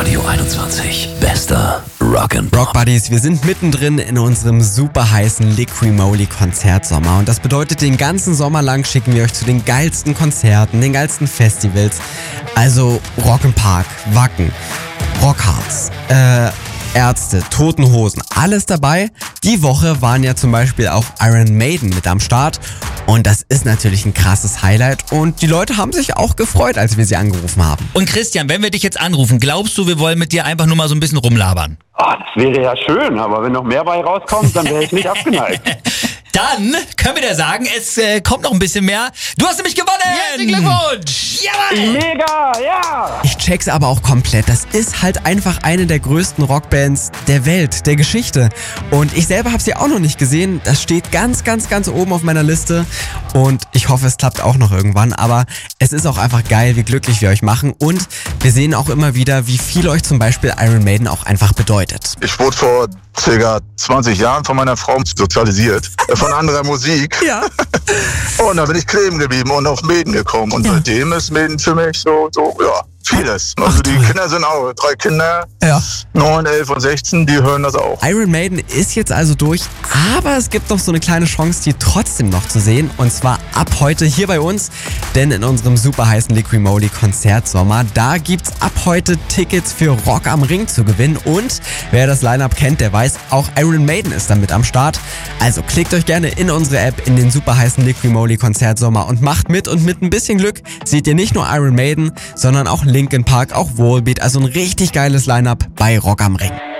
Radio 21. Bester Rock'n'Pop. Rock Buddies, wir sind mittendrin in unserem super heißen Liqui-Moly Konzertsommer und das bedeutet, den ganzen Sommer lang schicken wir euch zu den geilsten Konzerten, den geilsten Festivals, also Rock'n'Park, Wacken, Rockharz, Ärzte, Toten Hosen, alles dabei. Die Woche waren ja zum Beispiel auch Iron Maiden mit am Start und das ist natürlich ein krasses Highlight und die Leute haben sich auch gefreut, als wir sie angerufen haben. Und Christian, wenn wir dich jetzt anrufen, glaubst du, wir wollen mit dir einfach nur mal so ein bisschen rumlabern? Das wäre ja schön, aber wenn noch mehr bei rauskommt, dann wäre ich nicht abgeneigt. Dann können wir dir sagen, es kommt noch ein bisschen mehr. Du hast nämlich gewonnen! Herzlichen Glückwunsch! Jawohl! Mega, ja! Ich check's aber auch komplett. Das ist halt einfach eine der größten Rockbands der Welt, der Geschichte. Und ich selber habe sie auch noch nicht gesehen. Das steht ganz, ganz, ganz oben auf meiner Liste. Und ich hoffe, es klappt auch noch irgendwann. Aber es ist auch einfach geil, wie glücklich wir euch machen. Und wir sehen auch immer wieder, wie viel euch zum Beispiel Iron Maiden auch einfach bedeutet. Ich wurde vor ca. 20 Jahren von meiner Frau sozialisiert. Von anderer Musik. Ja. Und da bin ich kleben geblieben und auf Maiden gekommen. Und seitdem ist Maiden für mich so, ja, vieles. Also die Kinder sind auch, 3 Kinder, Ja. 9, 11 und 16, die hören das auch. Iron Maiden ist jetzt also durch, aber es gibt noch so eine kleine Chance, die trotzdem noch zu sehen. Und zwar ab heute hier bei uns, denn in unserem super heißen Liqui-Moly Konzertsommer, da gibt's ab heute Tickets für Rock am Ring zu gewinnen. Und wer das Line-Up kennt, der weiß, auch Iron Maiden ist dann mit am Start. Also klickt euch gerne in unsere App in den super heißen Liqui-Moly Konzertsommer und macht mit. Und mit ein bisschen Glück seht ihr nicht nur Iron Maiden, sondern auch Linkin Park, auch Volbeat, also ein richtig geiles Line-Up bei Rock am Ring.